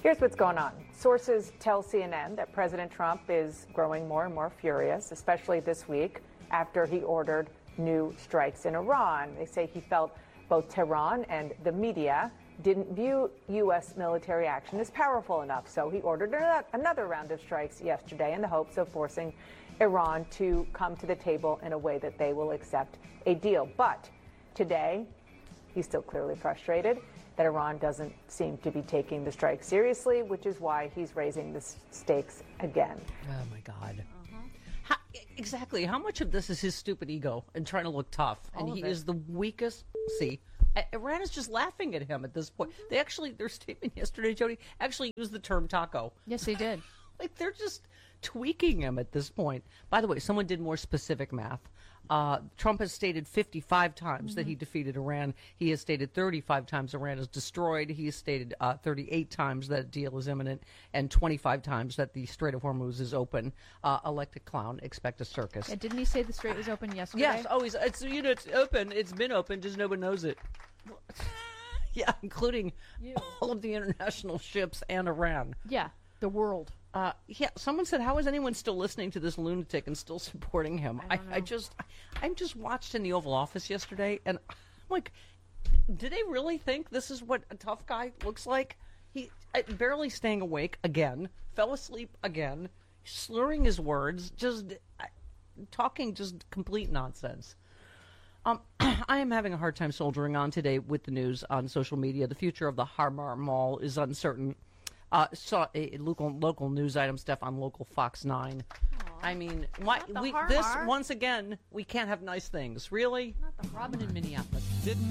Here's what's going on. Sources tell CNN that President Trump is growing more and more furious, especially this week after he ordered new strikes in Iran. They say he felt both Tehran and the media didn't view U.S. military action as powerful enough. So he ordered another round of strikes yesterday in the hopes of forcing Iran to come to the table in a way that they will accept a deal. But today, he's still clearly frustrated that Iran doesn't seem to be taking the strike seriously, which is why he's raising the stakes again. Oh, my God. Exactly. How much of this is his stupid ego and trying to look tough? And he is the weakest. See, Iran is just laughing at him at this point. They actually, their statement yesterday, Jody, actually used the term taco. Yes, they did. Like, they're just tweaking him at this point. By the way, someone did more specific math. Trump has stated 55 times that he defeated Iran. He has stated 35 times Iran is destroyed. He has stated 38 times that a deal is imminent and 25 times that the Strait of Hormuz is open. Elected clown, expect a circus. And didn't he say the strait was open yesterday? Yes, always. It's open. It's been open, just no one knows it. Yeah, including all of the international ships and Iran. Yeah, the world. Yeah, someone said, how is anyone still listening to this lunatic and still supporting him? I'm just watched in the Oval Office yesterday, and I'm like, do they really think this is what a tough guy looks like? He barely staying awake again, fell asleep again, slurring his words, just talking just complete nonsense. I am having a hard time soldiering on today with the news on social media. The future of the Har-Bar Mall is uncertain. Saw a local news item, Steph, on local Fox 9. Aww. I mean, once again, we can't have nice things. Really? Not the Robin in Minneapolis. Didn't